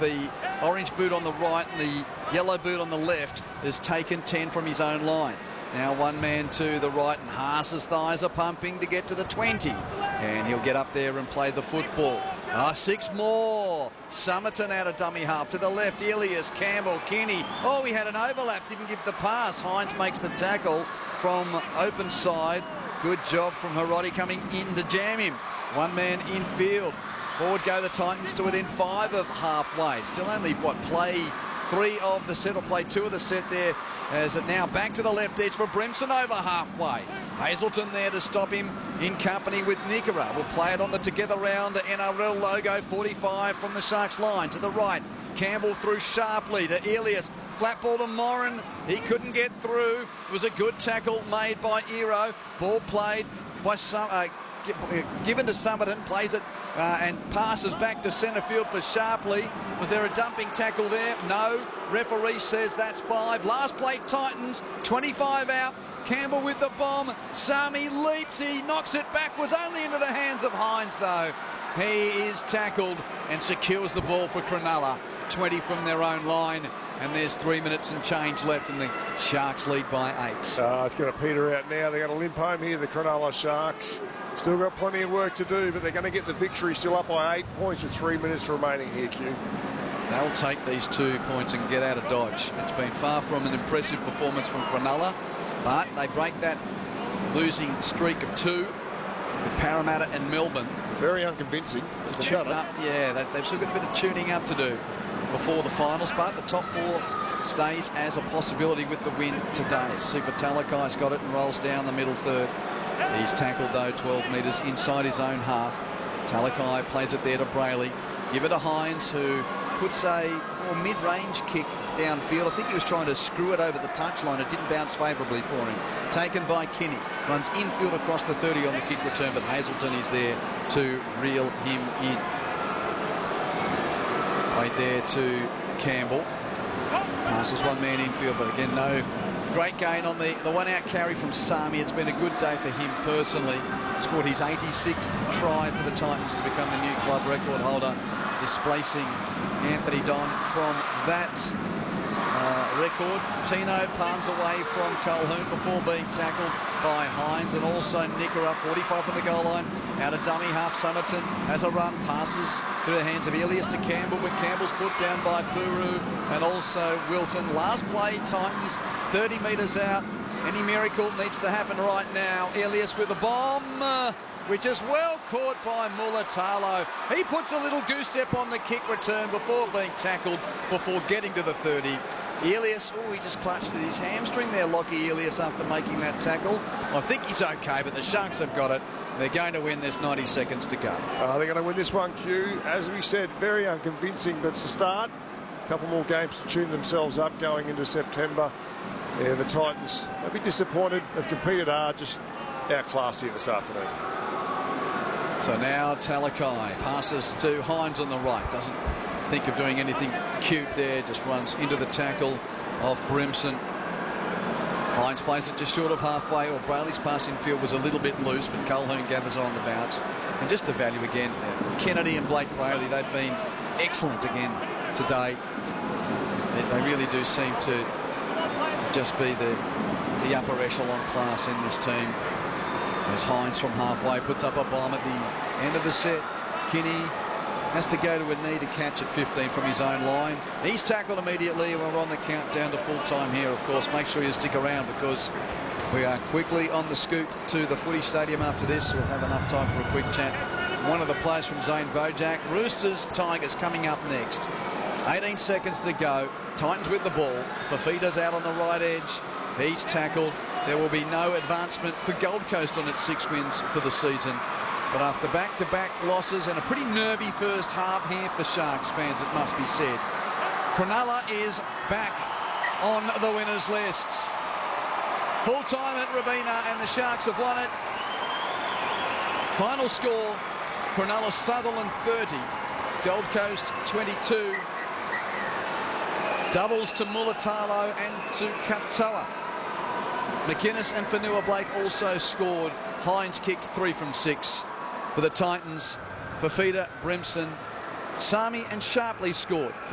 the orange boot on the right and the yellow boot on the left, has taken 10 from his own line. Now one man to the right, and Haas's thighs are pumping to get to the 20. And he'll get up there and play the football. 6 more. Somerton out of dummy half. To the left, Elias, Campbell, Kinney. Oh, he had an overlap, didn't give the pass. Hines makes the tackle from open side. Good job from Hiroti coming in to jam him. One man in field. Forward go the Titans to within 5 of halfway. Still only, play 3 of the set, or play 2 of the set there. As it now back to the left edge for Brimson over halfway. Hazelton there to stop him in company with Nickera. Will play it on the Together Round NRL logo. 45 from the Sharks line to the right. Campbell through sharply to Elias. Flat ball to Moran. He couldn't get through. It was a good tackle made by Ero. Ball played by given to Somerton, plays it and passes back to centre field for Sharpley. Was there a dumping tackle there? No. Referee says that's 5. Last play, Titans, 25 out. Campbell with the bomb. Sami leaps. He knocks it backwards, only into the hands of Hines, though. He is tackled and secures the ball for Cronulla. 20 from their own line. And there's 3 minutes and change left, and the Sharks lead by 8. It's going to peter out now. They're going to limp home here, the Cronulla Sharks. Still got plenty of work to do, but they're going to get the victory, still up by 8 points with 3 minutes remaining here, Q. They'll take these 2 points and get out of Dodge. It's been far from an impressive performance from Cronulla, but they break that losing streak of 2 with Parramatta and Melbourne. Very unconvincing. To tune up, yeah, they've still got a bit of tuning up to do before the finals, but the top 4 stays as a possibility with the win today. Sifa Talakai's got it and rolls down the middle third. He's tackled, though, 12 metres inside his own half. Talakai plays it there to Brayley. Give it to Hines, who puts a mid-range kick downfield. I think he was trying to screw it over the touchline. It didn't bounce favourably for him. Taken by Kinney. Runs infield across the 30 on the kick return, but Hazelton is there to reel him in. Played there to Campbell. Passes one man infield, but again, no great gain on the one-out carry from Sami. It's been a good day for him personally. Scored his 86th try for the Titans to become the new club record holder, displacing Anthony Don from that record. Tino palms away from Colquhoun before being tackled by Hines, and also Nickera, 45 from the goal line. Out of dummy half, Somerton has a run, passes through the hands of Elias to Campbell, but Campbell's put down by Puru and also Wilton. Last play, Titans 30 metres out. Any miracle needs to happen right now. Elias with a bomb, which is well caught by Mulatalo. He puts a little goose step on the kick return before being tackled, before getting to the 30. Elias, he just clutched at his hamstring there, Lockie Elias, after making that tackle. I think he's okay, but the Sharks have got it. They're going to win. There's 90 seconds to go. They're going to win this one, Q. As we said, very unconvincing, but it's a start. A couple more games to tune themselves up going into September. Yeah, the Titans, they'll be disappointed. They've competed hard, just outclassed here this afternoon. So now Talakai passes to Hines on the right. Doesn't think of doing anything cute there. Just runs into the tackle of Brimson. Hines plays it just short of halfway, or Brayley's pass in field was a little bit loose, but Colquhoun gathers on the bounce. And just the value again, Kennedy and Blake Brayley, they've been excellent again today. They really do seem to just be the upper echelon class in this team. As Hines from halfway puts up a bomb at the end of the set. Kinney has to go to a knee to catch at 15 from his own line. He's tackled immediately, and we're on the countdown to full time here, of course. Make sure you stick around, because we are quickly on the scoot to the footy stadium after this. We'll have enough time for a quick chat. One of the players from Zane Bojack. Roosters, Tigers coming up next. 18 seconds to go. Titans with the ball. Fafita's out on the right edge. He's tackled. There will be no advancement for Gold Coast on its 6 wins for the season. But after back-to-back losses and a pretty nervy first half here for Sharks fans, it must be said, Cronulla is back on the winners' lists. Full time at Robina, and the Sharks have won it. Final score, Cronulla Sutherland 30, Gold Coast 22. Doubles to Mulatalo and to Katoa. McInnes and Fanua Blake also scored. Hines kicked 3 from 6. For the Titans, Fafita, Brimson, Sami and Sharpley scored.